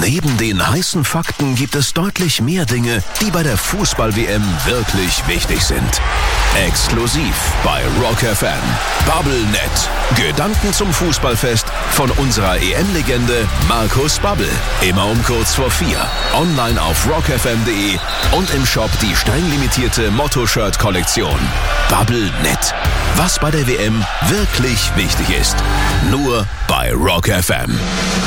Neben den heißen Fakten gibt es deutlich mehr Dinge, die bei der Fußball-WM wirklich wichtig sind. Exklusiv bei Rock FM. BubbleNet. Gedanken zum Fußballfest von unserer EM-Legende Markus Babbel. Immer um kurz vor 4. Online auf rockfm.de und im Shop die streng limitierte Motto-Shirt-Kollektion. BubbleNet. Was bei der WM wirklich wichtig ist. Nur bei Rock FM.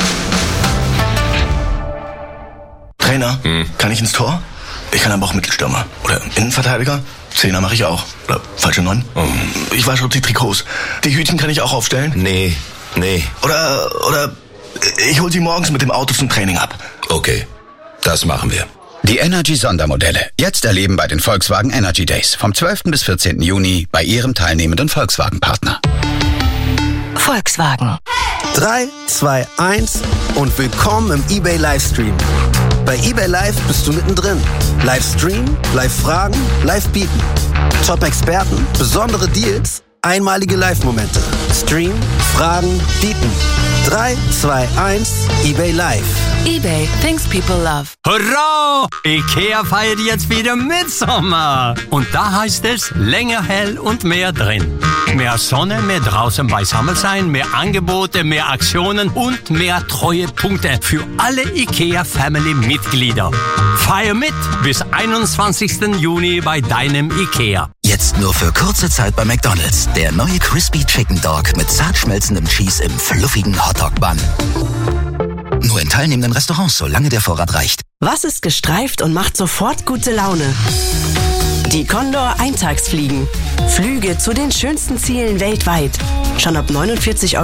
Trainer, kann ich ins Tor? Ich kann aber auch Mittelstürmer. Oder Innenverteidiger? Zehner mache ich auch. Oder falsche 9? Ich wasche die Trikots. Die Hütchen kann ich auch aufstellen? Nee. Oder ich hol sie morgens mit dem Auto zum Training ab. Okay, das machen wir. Die Energy-Sondermodelle. Jetzt erleben bei den Volkswagen Energy Days. Vom 12. bis 14. Juni bei Ihrem teilnehmenden Volkswagen-Partner. Volkswagen. 3, 2, 1 und willkommen im eBay Livestream. Bei eBay Live bist du mittendrin. Livestream, Live-Fragen, Live-Bieten. Top-Experten, besondere Deals, einmalige Live-Momente. Stream, Fragen, Bieten. 3, 2, 1, eBay Live. eBay, things people love. Hurra! IKEA feiert jetzt wieder Mitsommer. Und da heißt es länger hell und mehr drin. Mehr Sonne, mehr draußen beisammen sein, mehr Angebote, mehr Aktionen und mehr Treuepunkte für alle IKEA-Family-Mitglieder. Feier mit bis 21. Juni bei deinem IKEA. Jetzt nur für kurze Zeit bei McDonald's. Der neue Crispy Chicken Dog mit zart schmelzendem Cheese im fluffigen Hotdog-Bun. Nur in teilnehmenden Restaurants, solange der Vorrat reicht. Was ist gestreift und macht sofort gute Laune? Die Condor Eintagsfliegen. Flüge zu den schönsten Zielen weltweit. Schon ab 49,99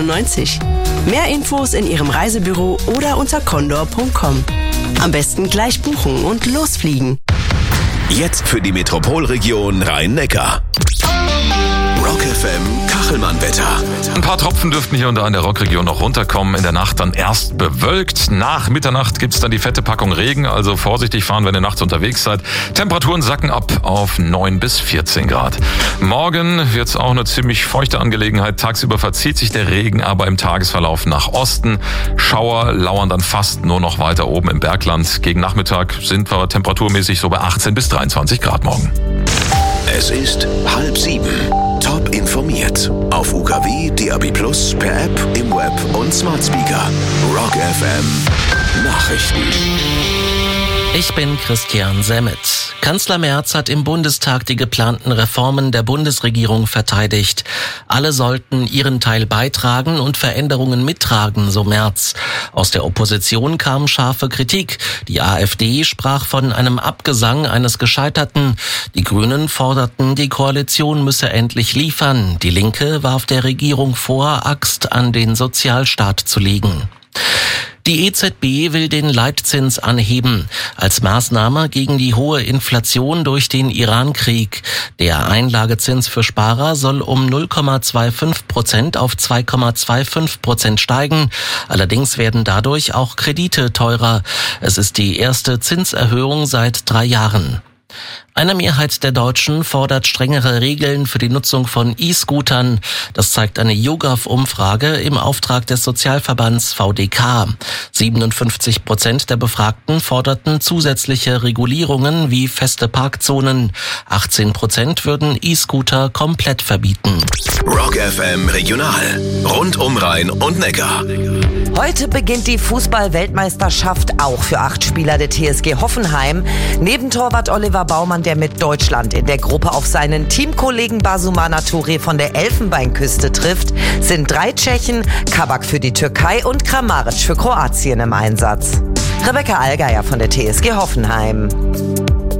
€. Mehr Infos in Ihrem Reisebüro oder unter condor.com. Am besten gleich buchen und losfliegen. Jetzt für die Metropolregion Rhein-Neckar. Rock FM Kachelmann-Wetter. Ein paar Tropfen dürften hier und da in der Rockregion noch runterkommen. In der Nacht dann erst bewölkt. Nach Mitternacht gibt's dann die fette Packung Regen. Also vorsichtig fahren, wenn ihr nachts unterwegs seid. Temperaturen sacken ab auf 9 bis 14 Grad. Morgen wird's auch eine ziemlich feuchte Angelegenheit. Tagsüber verzieht sich der Regen aber im Tagesverlauf nach Osten. Schauer lauern dann fast nur noch weiter oben im Bergland. Gegen Nachmittag sind wir temperaturmäßig so bei 18 bis 23 Grad morgen. Es ist 6:30. Top informiert. Auf UKW, DAB+, per App, im Web und Smart Speaker. Rock FM Nachrichten. Ich bin Christian Semmet. Kanzler Merz hat im Bundestag die geplanten Reformen der Bundesregierung verteidigt. Alle sollten ihren Teil beitragen und Veränderungen mittragen, so Merz. Aus der Opposition kam scharfe Kritik. Die AfD sprach von einem Abgesang eines Gescheiterten. Die Grünen forderten, die Koalition müsse endlich liefern. Die Linke warf der Regierung vor, Axt an den Sozialstaat zu legen. Die EZB will den Leitzins anheben, als Maßnahme gegen die hohe Inflation durch den Iran-Krieg. Der Einlagezins für Sparer soll um 0,25% auf 2,25% steigen. Allerdings werden dadurch auch Kredite teurer. Es ist die erste Zinserhöhung seit 3 Jahren. Eine Mehrheit der Deutschen fordert strengere Regeln für die Nutzung von E-Scootern. Das zeigt eine YouGov-Umfrage im Auftrag des Sozialverbands VDK. 57% der Befragten forderten zusätzliche Regulierungen wie feste Parkzonen. 18% würden E-Scooter komplett verbieten. Rock FM Regional. Rund um Rhein und Neckar. Heute beginnt die Fußball-Weltmeisterschaft auch für 8 Spieler der TSG Hoffenheim. Neben Torwart Oliver Baumann, der mit Deutschland in der Gruppe auf seinen Teamkollegen Basumana Touré von der Elfenbeinküste trifft, sind 3 Tschechen, Kabak für die Türkei und Kramaric für Kroatien im Einsatz. Rebecca Allgeier von der TSG Hoffenheim.